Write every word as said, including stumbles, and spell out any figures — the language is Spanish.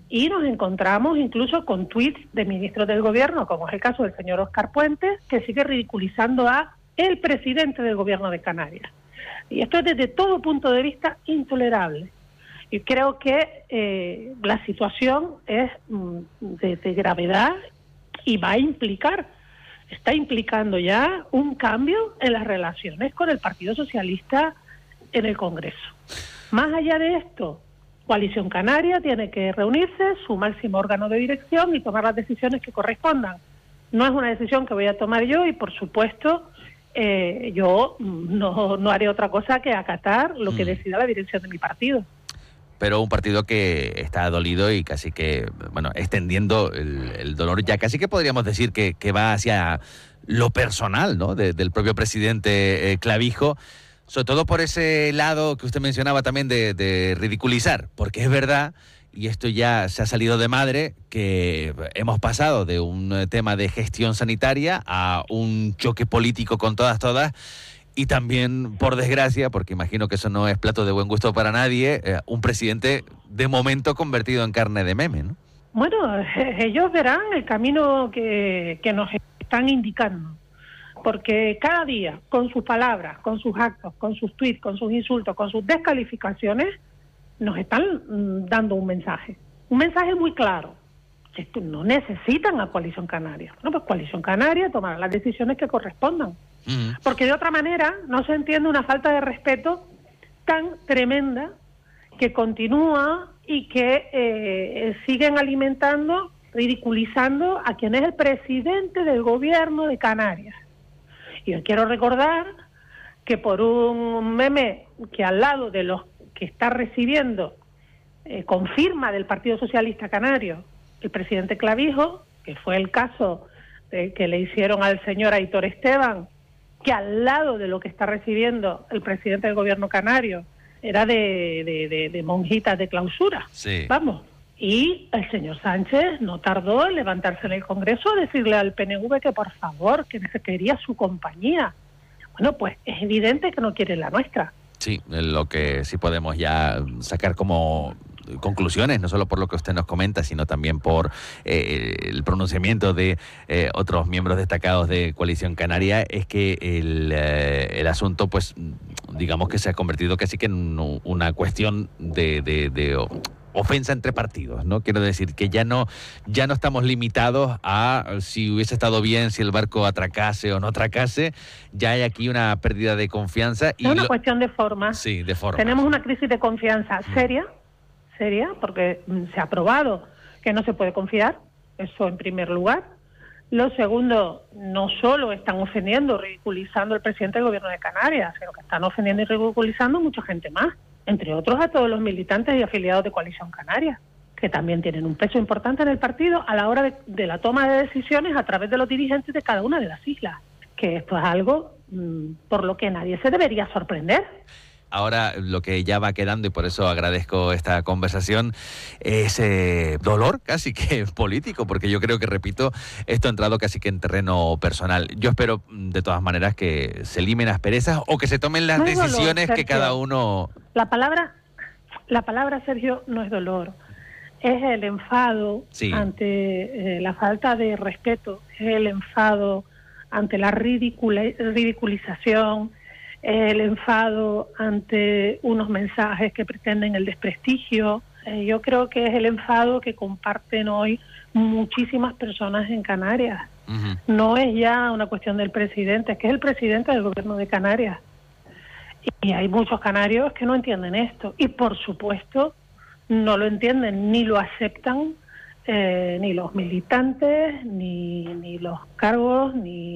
y nos encontramos incluso con tuits de ministros del gobierno, como es el caso del señor Óscar Puentes, que sigue ridiculizando a el presidente del gobierno de Canarias. Y esto es desde todo punto de vista intolerable. Y creo que eh, la situación es mm, de, de gravedad y va a implicar, está implicando ya un cambio en las relaciones con el Partido Socialista en el Congreso. Más allá de esto, Coalición Canaria tiene que reunirse, su máximo órgano de dirección, y tomar las decisiones que correspondan. No es una decisión que voy a tomar yo y, por supuesto, eh, yo no, no haré otra cosa que acatar lo que decida la dirección de mi partido. Pero un partido que está dolido y casi que, bueno, extendiendo el, el dolor, ya casi que podríamos decir que, que va hacia lo personal, ¿no?, de, del propio presidente eh, Clavijo, sobre todo por ese lado que usted mencionaba también de, de ridiculizar, porque es verdad, y esto ya se ha salido de madre, que hemos pasado de un tema de gestión sanitaria a un choque político con todas, todas, y también, por desgracia, porque imagino que eso no es plato de buen gusto para nadie, eh, un presidente de momento convertido en carne de meme, ¿no? Bueno, ellos verán el camino que, que nos están indicando, porque cada día, con sus palabras, con sus actos, con sus tweets, con sus insultos, con sus descalificaciones, nos están mm, dando un mensaje, un mensaje muy claro. Esto no necesitan a Coalición Canaria. Bueno, pues Coalición Canaria tomará las decisiones que correspondan. Uh-huh. Porque de otra manera no se entiende una falta de respeto tan tremenda que continúa y que eh, siguen alimentando, ridiculizando a quien es el presidente del gobierno de Canarias. Y yo quiero recordar que por un meme que al lado de los que está recibiendo eh, confirma del Partido Socialista Canario el presidente Clavijo, que fue el caso de que le hicieron al señor Aitor Esteban, que al lado de lo que está recibiendo el presidente del gobierno canario era de, de, de, de monjitas de clausura. Sí. Vamos. Y el señor Sánchez no tardó en levantarse en el Congreso a decirle al P N V que por favor, que se quería su compañía. Bueno, pues es evidente que no quiere la nuestra. Sí, lo que sí podemos ya sacar como conclusiones, no solo por lo que usted nos comenta, sino también por eh, el pronunciamiento de eh, otros miembros destacados de Coalición Canaria, es que el, eh, el asunto, pues, digamos que se ha convertido casi que en una cuestión de, de, de ofensa entre partidos, ¿no? Quiero decir que ya no, ya no estamos limitados a si hubiese estado bien, si el barco atracase o no atracase, ya hay aquí una pérdida de confianza. Y es una lo... cuestión de forma. Sí, de forma. Tenemos una crisis de confianza seria, seria, porque se ha probado que no se puede confiar, eso en primer lugar. Lo segundo, no solo están ofendiendo, ridiculizando al presidente del gobierno de Canarias, sino que están ofendiendo y ridiculizando mucha gente más, entre otros a todos los militantes y afiliados de Coalición Canaria, que también tienen un peso importante en el partido a la hora de, de la toma de decisiones a través de los dirigentes de cada una de las islas, que esto es algo mmm, por lo que nadie se debería sorprender. Ahora lo que ya va quedando, y por eso agradezco esta conversación, es eh, dolor casi que político, porque yo creo que, repito, esto ha entrado casi que en terreno personal. Yo espero, de todas maneras, que se limen asperezas o que se tomen las no decisiones dolor, que cada uno... La palabra, la palabra, Sergio, no es dolor, es el enfado sí. ante eh, la falta de respeto, es el enfado ante la ridicula, ridiculización, el enfado ante unos mensajes que pretenden el desprestigio. Eh, yo creo que es el enfado que comparten hoy muchísimas personas en Canarias. Uh-huh. No es ya una cuestión del presidente, es que es el presidente del gobierno de Canarias. Y hay muchos canarios que no entienden esto. Y por supuesto no lo entienden ni lo aceptan eh, ni los militantes, ni, ni los cargos, ni